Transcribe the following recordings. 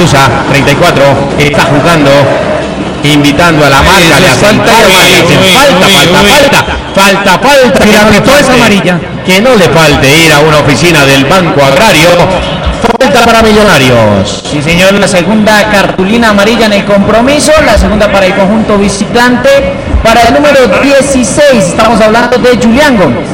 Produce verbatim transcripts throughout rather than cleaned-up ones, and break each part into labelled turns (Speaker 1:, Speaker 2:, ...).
Speaker 1: Tusa, treinta y cuatro, está jugando, invitando a la marca, le falta, falta, falta, falta, falta,
Speaker 2: que le apretó esa amarilla.
Speaker 1: Que no le falte ir a una oficina del Banco Agrario. Falta para Millonarios.
Speaker 2: Sí, señor, la segunda cartulina amarilla en el compromiso, la segunda para el conjunto visitante, para el número dieciséis, estamos hablando de Julián Gómez.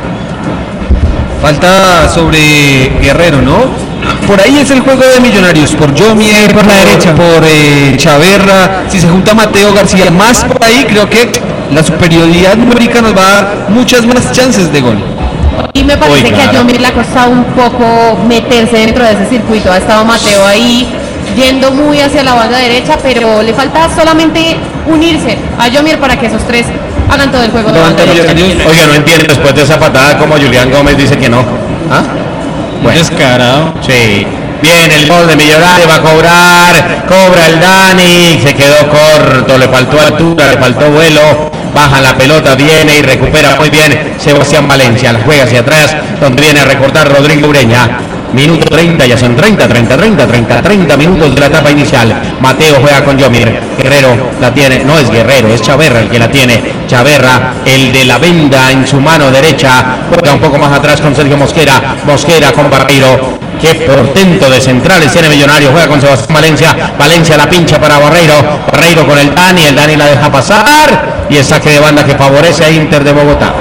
Speaker 3: Falta sobre Guerrero, ¿no? Por ahí es el juego de Millonarios, por Yomier,
Speaker 2: por la derecha,
Speaker 3: por eh, Chaverra, si se junta Mateo García, más por ahí, creo que la superioridad numérica nos va a dar muchas más chances de gol.
Speaker 4: Y me parece
Speaker 1: Uy,
Speaker 4: que
Speaker 1: claro.
Speaker 4: a Yomir le ha costado un poco meterse dentro de ese circuito. Ha estado Mateo ahí yendo muy hacia la banda derecha, pero le falta solamente unirse a Yomir para que esos tres hagan todo el juego de banda derecha.
Speaker 1: Oiga, no entiendo después de esa patada como Julián Gómez dice que no. ¿Ah?
Speaker 3: Bueno. Descarado.
Speaker 1: Sí. Bien, el gol de Millonarios va a cobrar, cobra el Dani, se quedó corto, le faltó altura, le faltó vuelo, baja la pelota, viene y recupera muy bien Sebastián Valencia, la juega hacia atrás, donde viene a recortar Rodrigo Ureña. Minuto treinta, ya son treinta, treinta, treinta, treinta, treinta minutos de la etapa inicial. Mateo juega con Yomir. Guerrero la tiene, no es Guerrero, es Chaverra el que la tiene. Chaverra, el de la venda en su mano derecha. Juega un poco más atrás con Sergio Mosquera. Mosquera con Barreiro. Qué portento de centrales tiene Millonarios. Juega con Sebastián Valencia. Valencia la pincha para Barreiro. Barreiro con el Dani. El Dani la deja pasar. Y el saque de banda que favorece a Inter de Bogotá.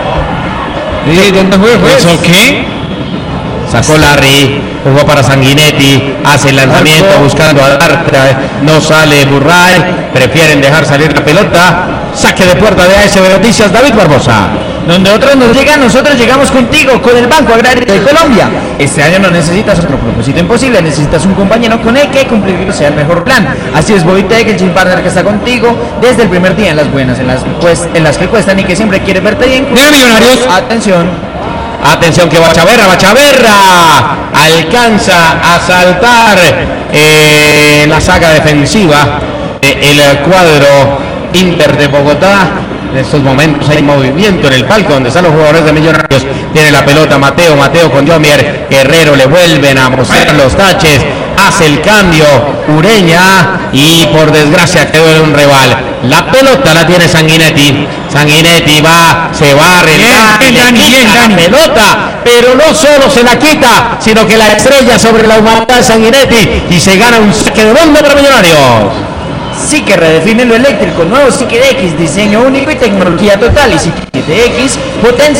Speaker 3: ¿Y dónde juega?
Speaker 1: ¿Eso qué? Sacó Larry, jugó para Sanguinetti, hace el lanzamiento buscando a Dartra, no sale Burray, prefieren dejar salir la pelota. Saque de puerta de A S B Noticias, David Barbosa.
Speaker 2: Donde otros nos llegan, nosotros llegamos contigo, con el Banco Agrario de Colombia. Este año no necesitas otro propósito imposible, necesitas un compañero con el que cumplir sea el mejor plan. Así es Bobitec, el gym partner que está contigo desde el primer día, en las buenas, en las, pues, en las que cuestan y que siempre quiere verte bien.
Speaker 3: Mira, Millonarios.
Speaker 2: Atención.
Speaker 1: Atención que va Chaverra, va Chaverra, alcanza a saltar eh, la saga defensiva del cuadro Inter de Bogotá. En estos momentos hay movimiento en el palco donde están los jugadores de Millonarios. Tiene la pelota Mateo, Mateo con Yomier, Guerrero le vuelven a mostrar los taches, hace el cambio Ureña y por desgracia quedó en un rival. La pelota la tiene Sanguinetti, Sanguinetti va, se barre,
Speaker 2: Bien, bien, Dani, bien,
Speaker 1: la
Speaker 2: Dani.
Speaker 1: pelota, pero no solo se la quita, sino que la estrella sobre la humanidad de Sanguinetti y se gana un saque de banda para Millonarios.
Speaker 2: Sí que redefine lo eléctrico, nuevo Psyche D X, diseño único y tecnología total. Y Psyche D X potencia